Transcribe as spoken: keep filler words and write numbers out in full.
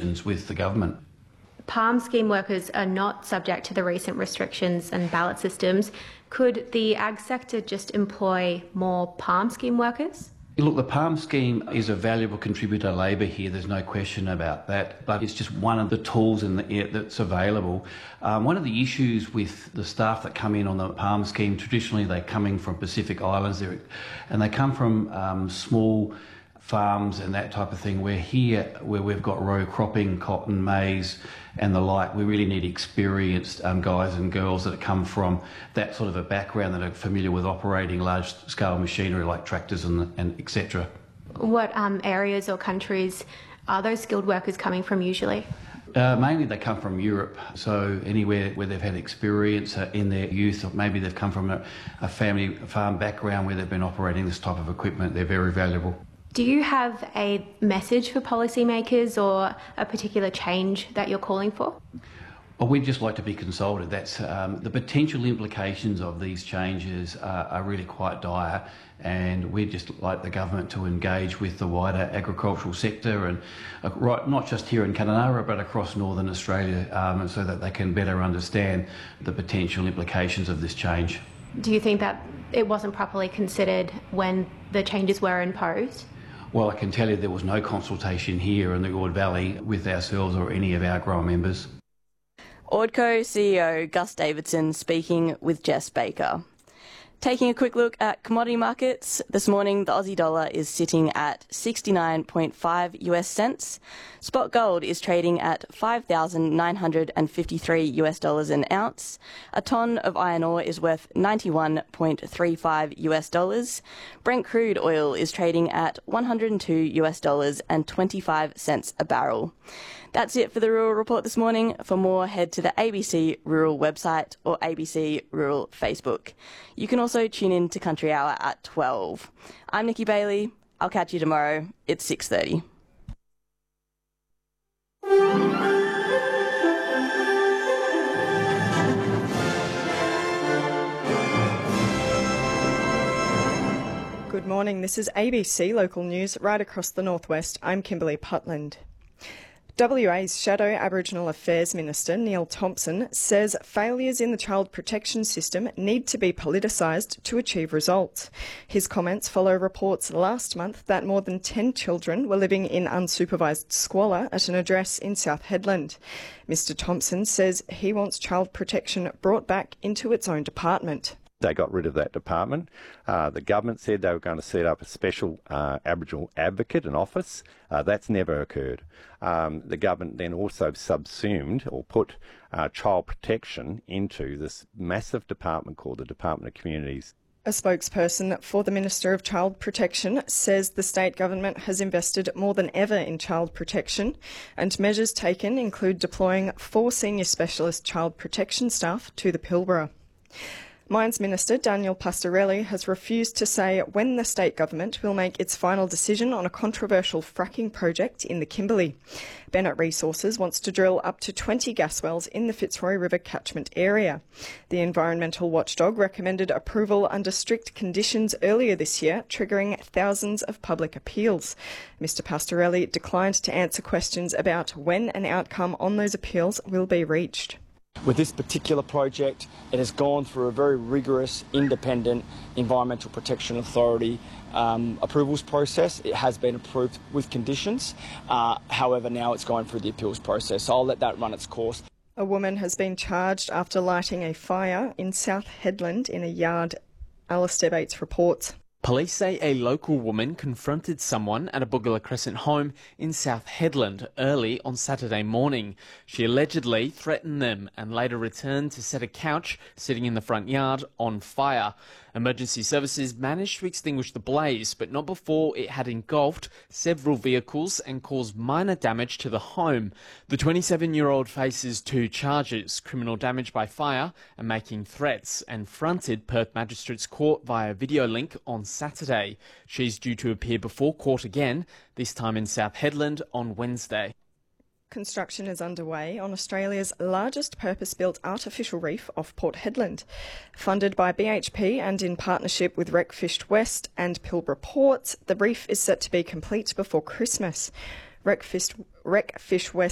conversations with the government. Palm scheme workers are not subject to the recent restrictions and ballot systems. Could the ag sector just employ more Palm scheme workers? Look, the Palm scheme is a valuable contributor to labour here, there's no question about that, but it's just one of the tools in the, that's available. Um, one of the issues with the staff that come in on the Palm scheme, traditionally they're coming from Pacific Islands, and they come from um, small farms and that type of thing, where here, where we've got row cropping, cotton, maize and the like, we really need experienced um, guys and girls that come from that sort of a background, that are familiar with operating large-scale machinery like tractors and, and et cetera. What um, areas or countries are those skilled workers coming from usually? Uh, mainly they come from Europe, so anywhere where they've had experience uh, in their youth, or maybe they've come from a, a family farm background where they've been operating this type of equipment. They're very valuable. Do you have a message for policymakers or a particular change that you're calling for? Well, we'd just like to be consulted. That's um, the potential implications of these changes are, are really quite dire, and we'd just like the government to engage with the wider agricultural sector, and uh, right, not just here in Kununurra but across Northern Australia, um, so that they can better understand the potential implications of this change. Do you think that it wasn't properly considered when the changes were imposed? Well, I can tell you there was no consultation here in the Ord Valley with ourselves or any of our grower members. Ordco C E O Gus Davidson speaking with Jess Baker. Taking a quick look at commodity markets, this morning the Aussie dollar is sitting at sixty-nine point five U S cents. Spot gold is trading at five thousand nine hundred fifty-three U S dollars an ounce. A tonne of iron ore is worth ninety-one point three five U S dollars. Brent crude oil is trading at one hundred two U S dollars and twenty-five cents a barrel. That's it for the Rural Report this morning. For more, head to the A B C Rural website or A B C Rural Facebook. You can also tune in to Country Hour at twelve. I'm Nikki Bailey. I'll catch you tomorrow. It's six thirty. Good morning. This is A B C Local News right across the northwest. I'm Kimberly Putland. W A's Shadow Aboriginal Affairs Minister Neil Thompson says failures in the child protection system need to be politicised to achieve results. His comments follow reports last month that more than ten children were living in unsupervised squalor at an address in South Hedland. Mister Thompson says he wants child protection brought back into its own department. They got rid of that department. Uh, the government said they were going to set up a special uh, Aboriginal advocate, an office. Uh, that's never occurred. Um, the government then also subsumed or put uh, child protection into this massive department called the Department of Communities. A spokesperson for the Minister of Child Protection says the state government has invested more than ever in child protection, and measures taken include deploying four senior specialist child protection staff to the Pilbara. Mines Minister Daniel Pastorelli has refused to say when the state government will make its final decision on a controversial fracking project in the Kimberley. Bennett Resources wants to drill up to twenty gas wells in the Fitzroy River catchment area. The environmental watchdog recommended approval under strict conditions earlier this year, triggering thousands of public appeals. Mister Pastorelli declined to answer questions about when an outcome on those appeals will be reached. With this particular project, it has gone through a very rigorous, independent Environmental Protection Authority um, approvals process. It has been approved with conditions. Uh, however, now it's going through the appeals process, so I'll let that run its course. A woman has been charged after lighting a fire in South Hedland in a yard, Alistair Bates reports. Police say a local woman confronted someone at a Bugala Crescent home in South Hedland early on Saturday morning. She allegedly threatened them and later returned to set a couch sitting in the front yard on fire. Emergency services managed to extinguish the blaze, but not before it had engulfed several vehicles and caused minor damage to the home. The twenty-seven-year-old faces two charges, criminal damage by fire and making threats, and fronted Perth Magistrates Court via video link on Saturday. She's due to appear before court again, this time in South Hedland on Wednesday. Construction is underway on Australia's largest purpose-built artificial reef off Port Hedland. Funded by B H P and in partnership with Wreckfished West and Pilbara Ports, the reef is set to be complete before Christmas. Wreckfish, Wreckfish West